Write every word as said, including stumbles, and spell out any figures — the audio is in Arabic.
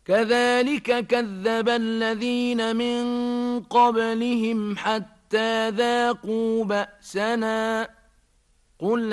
كذلك كذب الذين من قبلهم حتى ذاقوا بأسنا قل